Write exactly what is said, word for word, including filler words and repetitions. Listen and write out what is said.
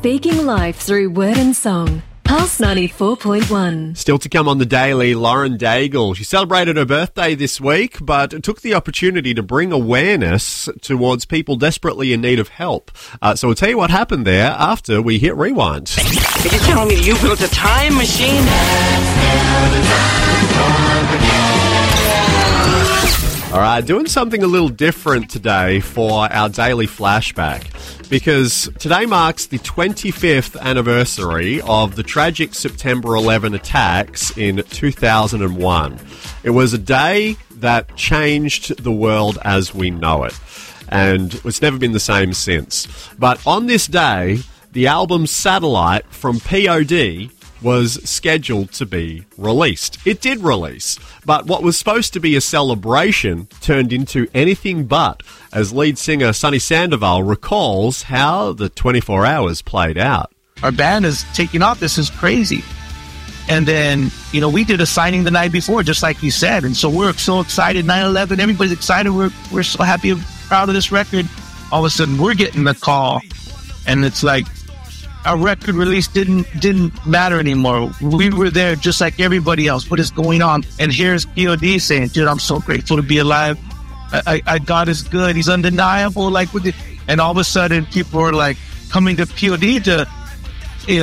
Speaking life through word and song. Pulse ninety-four point one. Still to come on the Daily, Lauren Daigle. She celebrated her birthday this week, but took the opportunity to bring awareness towards people desperately in need of help. Uh, so we'll tell you what happened there after we hit rewind. Are you telling me you built a time machine? All right, doing something a little different today for our daily flashback, because today marks the twenty-fifth anniversary of the tragic September eleventh attacks in two thousand one. It was a day that changed the world as we know it, and it's never been the same since. But on this day, the album Satellite from P O D was scheduled to be released. It did release, but what was supposed to be a celebration turned into anything but, as lead singer Sonny Sandoval recalls how the twenty-four hours played out. Our band is taking off. This is crazy. And then, you know, we did a signing the night before, just like you said. And so we're so excited, nine eleven, everybody's excited. We're, we're so happy and proud of this record. All of a sudden, we're getting the call, and it's like, our record release didn't didn't matter anymore. We were there just like everybody else. What is going on? And here's P O D saying, dude, I'm so grateful to be alive. I, I, I God is good. He's undeniable. Like with it. And all of a sudden, people are like coming to P O D to